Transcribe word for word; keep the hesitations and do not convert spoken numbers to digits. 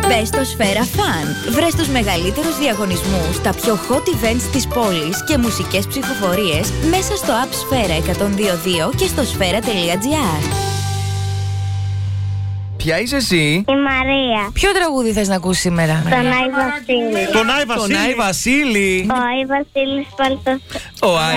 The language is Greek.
Μπες στο Σφαίρα Fun. Βρες τους μεγαλύτερους διαγωνισμούς, τα πιο hot events της πόλης και μουσικές ψηφοφορίες μέσα στο app Σφαίρα εκατόν δύο δύο και στο σφαίρα τελεία τζι άρ. Ποια είσαι εσύ? Η Μαρία. Ποιο τραγούδι θες να ακούσεις σήμερα? Τον Άι Βασίλη. Τον Άι Βασίλη. Τον Άι Βασίλη. Ο Άι Βασίλης Παλτός. Ο Άι